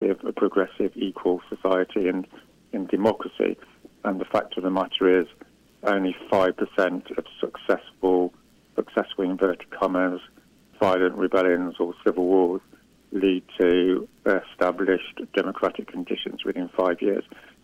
a progressive, equal society and in democracy. And the fact of the matter is only 5% of successful inverted commas, violent rebellions or civil wars lead to established democratic conditions within 5 years.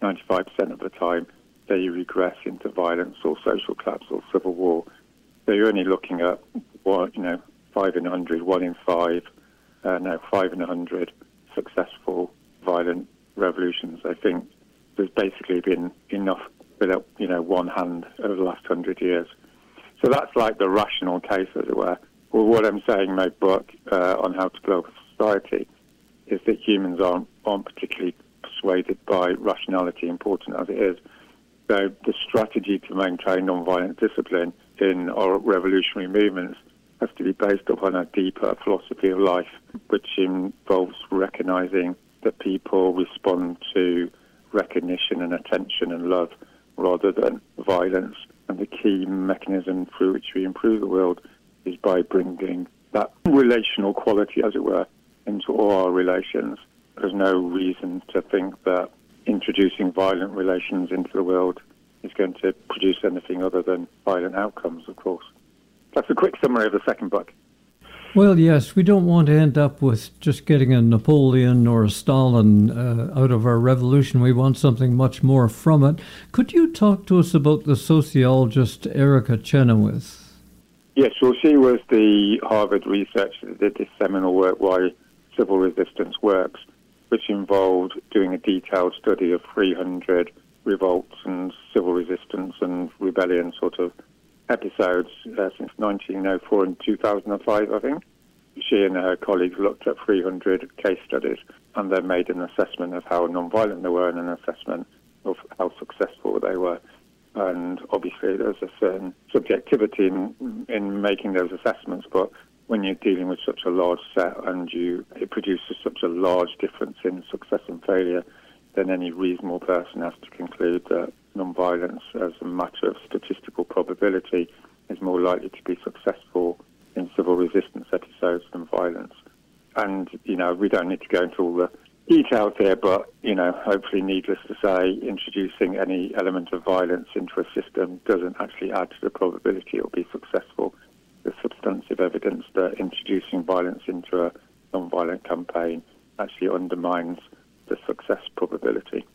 95% of the time they regress into violence or social collapse or civil war. So you're only looking at 5 in 100, 1 in 5, 5 in 100 successful violent revolutions. I think there's basically been enough without one hand over the last 100 years. So that's like the rational case, as it were. Well, what I'm saying in my book on how to blow up a society is that humans aren't particularly persuaded by rationality, important as it is. So the strategy to maintain non-violent discipline in our revolutionary movements has to be based upon a deeper philosophy of life, which involves recognizing that people respond to recognition and attention and love rather than violence. And the key mechanism through which we improve the world is by bringing that relational quality, as it were, into all our relations. There's no reason to think that introducing violent relations into the world is going to produce anything other than violent outcomes, of course. That's a quick summary of the second book. Well, yes, we don't want to end up with just getting a Napoleon or a Stalin out of our revolution. We want something much more from it. Could you talk to us about the sociologist Erica Chenoweth? Yes, well, she was the Harvard researcher that did this seminal work, Why Civil Resistance Works, which involved doing a detailed study of 300 revolts and civil resistance and rebellion sort of episodes since 1904 and 2005, I think. She and her colleagues looked at 300 case studies and then made an assessment of how non-violent they were and an assessment of how successful they were. And obviously there's a certain subjectivity in making those assessments, but when you're dealing with such a large set and it produces such a large difference in success and failure, then any reasonable person has to conclude that non-violence, as a matter of statistical probability, is more likely to be successful in civil resistance episodes than violence. And, we don't need to go into all the details here, but, hopefully needless to say, introducing any element of violence into a system doesn't actually add to the probability it will be successful. There's substantive evidence that introducing violence into a non-violent campaign actually undermines the success probability.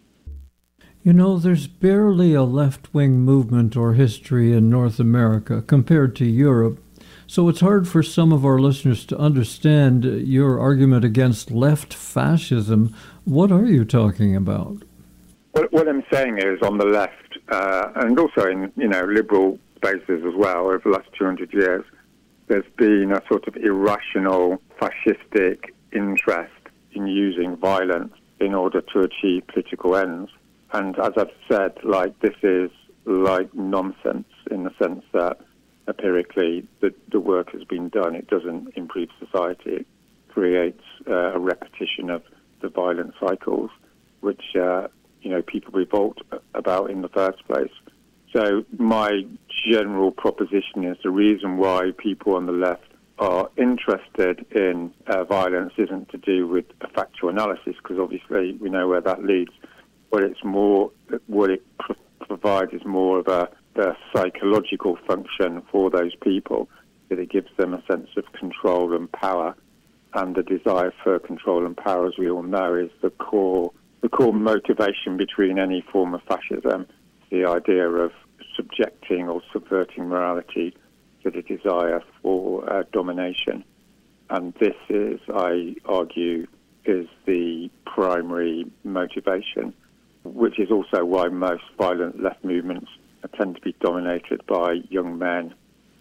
There's barely a left-wing movement or history in North America compared to Europe, so it's hard for some of our listeners to understand your argument against left fascism. What are you talking about? What I'm saying is, on the left, and also in liberal spaces as well, over the last 200 years, there's been a sort of irrational fascistic interest in using violence in order to achieve political ends. And as I've said, this is like nonsense in the sense that empirically the work has been done. It doesn't improve society. It creates a repetition of the violent cycles which people revolt about in the first place. So my general proposition is the reason why people on the left are interested in violence isn't to do with a factual analysis, because obviously we know where that leads. But it's more, what it provides is more of a psychological function for those people, that it gives them a sense of control and power. And the desire for control and power, as we all know, is the core motivation between any form of fascism, the idea of subjecting or subverting morality to the desire for domination. And this is, I argue, is the primary motivation, which is also why most violent left movements tend to be dominated by young men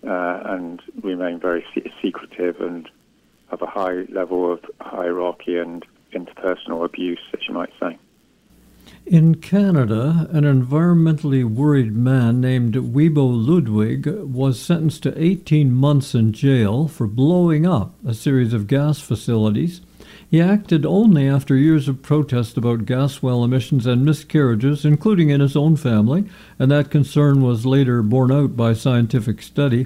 and remain very secretive and have a high level of hierarchy and interpersonal abuse, as you might say. In Canada, an environmentally worried man named Wiebo Ludwig was sentenced to 18 months in jail for blowing up a series of gas facilities. He acted only after years of protest about gas well emissions and miscarriages, including in his own family, and that concern was later borne out by scientific study.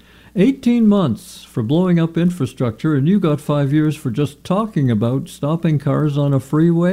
18 months for blowing up infrastructure, and you got 5 years for just talking about stopping cars on a freeway?